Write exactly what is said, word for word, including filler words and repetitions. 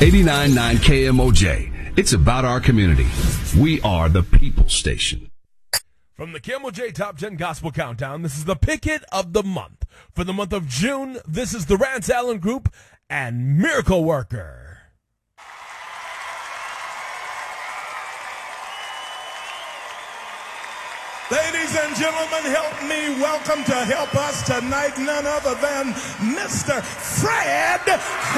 eighty-nine point nine K M O J. It's about our community. We are the People Station. From the K M O J Top ten Gospel Countdown, this is the Picket of the Month. For the month of June, this is the Rance Allen Group and Miracle Worker. Ladies and gentlemen, help me welcome to help us tonight none other than Mister Fred